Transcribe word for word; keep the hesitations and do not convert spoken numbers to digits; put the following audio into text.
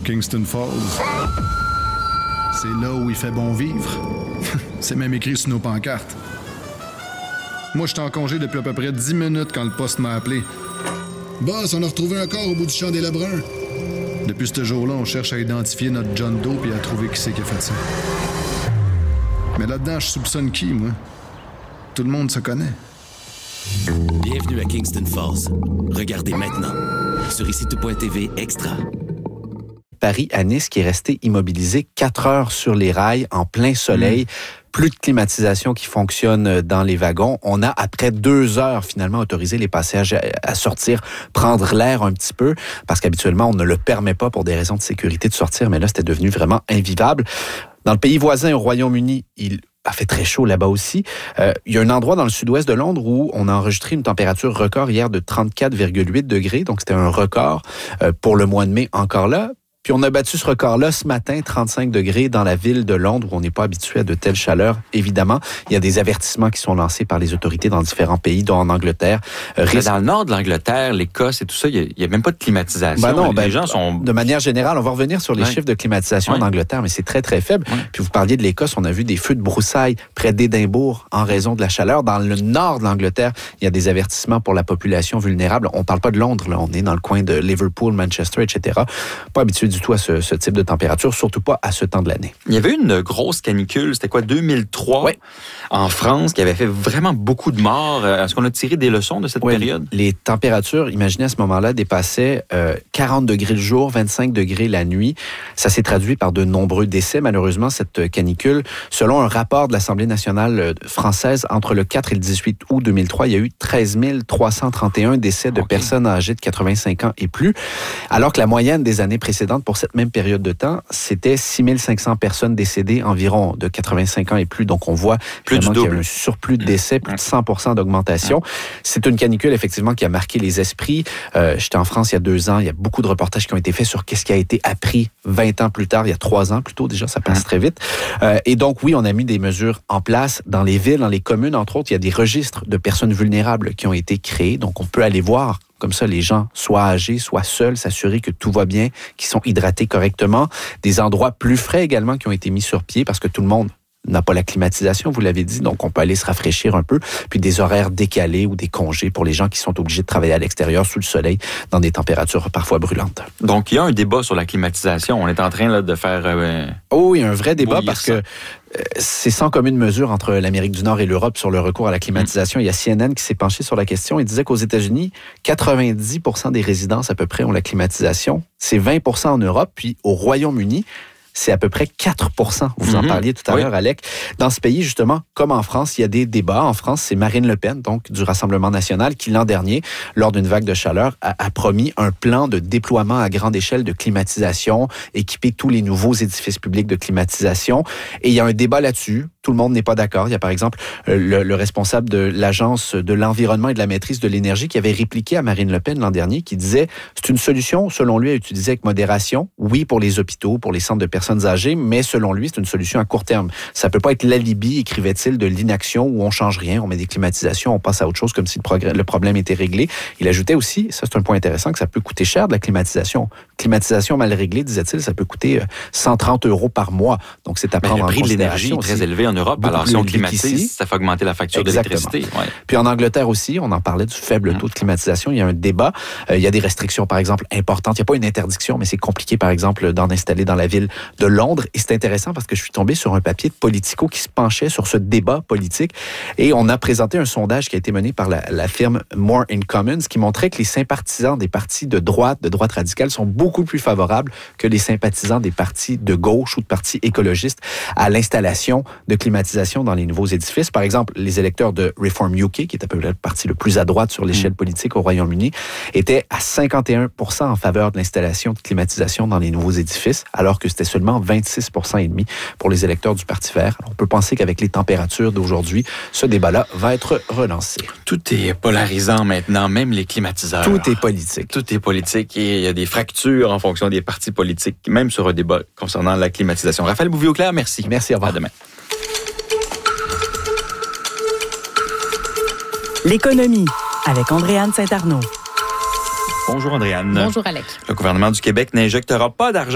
Kingston Falls. C'est là où il fait bon vivre. C'est même écrit sur nos pancartes. Moi, j'étais en congé depuis à peu près dix minutes quand le poste m'a appelé. Boss, on a retrouvé un corps au bout du champ des Lebrun. Depuis ce jour-là, on cherche à identifier notre John Doe et à trouver qui c'est qui a fait ça. Mais là-dedans, je soupçonne qui, moi? Tout le monde se connaît. Bienvenue à Kingston Falls. Regardez maintenant sur ici tout point t v Extra. Paris à Nice qui est resté immobilisé quatre heures sur les rails en plein soleil. Mmh. Plus de climatisation qui fonctionne dans les wagons. On a, après deux heures, finalement, autorisé les passagers à sortir, prendre l'air un petit peu, parce qu'habituellement, on ne le permet pas pour des raisons de sécurité de sortir, mais là, c'était devenu vraiment invivable. Dans le pays voisin, au Royaume-Uni, il a fait très chaud là-bas aussi. Euh, il y a un endroit dans le sud-ouest de Londres où on a enregistré une température record hier de trente-quatre virgule huit degrés, donc c'était un record euh, pour le mois de mai encore là. Puis on a battu ce record-là ce matin, trente-cinq degrés dans la ville de Londres, où on n'est pas habitué à de telles chaleurs, évidemment. Il y a des avertissements qui sont lancés par les autorités dans différents pays, dont en Angleterre. Euh, risque... Dans le nord de l'Angleterre, l'Écosse et tout ça, il n'y a, a même pas de climatisation. Ben non, les ben, gens sont... De manière générale, on va revenir sur les ouais. chiffres de climatisation ouais. en Angleterre, mais c'est très, très faible. Ouais. Puis vous parliez de l'Écosse, on a vu des feux de broussailles près d'Édimbourg en raison de la chaleur. Dans le nord de l'Angleterre, il y a des avertissements pour la population vulnérable. On ne parle pas de Londres, là. On est dans le coin de Liverpool, Manchester, et cetera. Pas habitué du tout à ce, ce type de température, surtout pas à ce temps de l'année. Il y avait une grosse canicule, c'était quoi, deux mille trois, oui. en France, qui avait fait vraiment beaucoup de morts. Est-ce qu'on a tiré des leçons de cette oui, période? Les températures, imaginez à ce moment-là, dépassaient euh, quarante degrés le jour, vingt-cinq degrés la nuit. Ça s'est traduit par de nombreux décès, malheureusement, cette canicule. Selon un rapport de l'Assemblée nationale française, entre le quatre et le dix-huit août deux mille trois, il y a eu treize mille trois cent trente et un décès de okay. personnes âgées de quatre-vingt-cinq ans et plus, alors que la moyenne des années précédentes pour cette même période de temps, c'était six mille cinq cents personnes décédées environ de quatre-vingt-cinq ans et plus. Donc, on voit plus du qu'il y a un surplus de décès, plus de cent pour cent d'augmentation. C'est une canicule, effectivement, qui a marqué les esprits. Euh, j'étais en France il y a deux ans. Il y a beaucoup de reportages qui ont été faits sur qu'est-ce qui a été appris vingt ans plus tard, il y a trois ans plutôt. Déjà, ça passe très vite. Euh, et donc, oui, on a mis des mesures en place dans les villes, dans les communes, entre autres. Il y a des registres de personnes vulnérables qui ont été créés. Donc, on peut aller voir comme ça, les gens, soit âgés, soit seuls, s'assurer que tout va bien, qu'ils sont hydratés correctement. Des endroits plus frais également qui ont été mis sur pied parce que tout le monde n'a pas la climatisation, vous l'avez dit, donc on peut aller se rafraîchir un peu. Puis des horaires décalés ou des congés pour les gens qui sont obligés de travailler à l'extérieur sous le soleil dans des températures parfois brûlantes. Donc il y a un débat sur la climatisation. On est en train là, de faire... Euh, oh, il y a un vrai débat parce ça. que c'est sans commune mesure entre l'Amérique du Nord et l'Europe sur le recours à la climatisation. Mmh. Il y a C N N qui s'est penché sur la question et disait qu'aux États-Unis, quatre-vingt-dix pour cent des résidences à peu près ont la climatisation. C'est vingt pour cent en Europe. Puis au Royaume-Uni, c'est à peu près quatre pour cent. Vous en parliez tout à oui. l'heure, Alec. Dans ce pays, justement, comme en France, il y a des débats. En France, c'est Marine Le Pen, donc du Rassemblement national, qui l'an dernier, lors d'une vague de chaleur, a, a promis un plan de déploiement à grande échelle de climatisation, équiper tous les nouveaux édifices publics de climatisation. Et il y a un débat là-dessus. Tout le monde n'est pas d'accord. Il y a par exemple le, le responsable de l'Agence de l'environnement et de la maîtrise de l'énergie qui avait répliqué à Marine Le Pen l'an dernier, qui disait c'est une solution, selon lui, à utiliser avec modération. Oui, pour les hôpitaux, pour les centres de personnes âgées, mais selon lui, c'est une solution à court terme. Ça peut pas être l'alibi, écrivait-il, de l'inaction où on change rien, on met des climatisations, on passe à autre chose comme si le, progrès, le problème était réglé. Il ajoutait aussi, ça c'est un point intéressant, que ça peut coûter cher de la climatisation. Climatisation mal réglée, disait-il, ça peut coûter cent trente euros par mois. Donc c'est à prendre en considération. Le prix de l'énergie est très élevé en Europe. Beaucoup alors si on climatise, ça fait augmenter la facture Exactement. d'électricité. Ouais. Puis en Angleterre aussi, on en parlait du faible taux de climatisation. Il y a un débat. Euh, il y a des restrictions, par exemple, importantes. Il n'y a pas une interdiction, mais c'est compliqué, par exemple, d'en installer dans la ville de Londres. Et c'est intéressant parce que je suis tombé sur un papier de Politico qui se penchait sur ce débat politique. Et on a présenté un sondage qui a été mené par la, la firme More in Commons qui montrait que les sympathisants des partis de droite, de droite radicale, sont beaucoup plus favorables que les sympathisants des partis de gauche ou de partis écologistes à l'installation de climatisation dans les nouveaux édifices. Par exemple, les électeurs de Reform U K, qui est à peu près le parti le plus à droite sur l'échelle politique au Royaume-Uni, étaient à cinquante et un pour cent en faveur de l'installation de climatisation dans les nouveaux édifices, alors que c'était seulement vingt-six pour cent et demi pour les électeurs du Parti vert. Alors, on peut penser qu'avec les températures d'aujourd'hui, ce débat-là va être relancé. Tout est polarisant maintenant, même les climatiseurs. Tout est politique. Tout est politique et il y a des fractures en fonction des partis politiques, même sur un débat concernant la climatisation. Raphaël Bouvier-Auclair, merci. Merci, au revoir. À demain. L'économie, avec Andréanne Saint-Arnaud. Bonjour Andréanne. Bonjour Alec. Le gouvernement du Québec n'injectera pas d'argent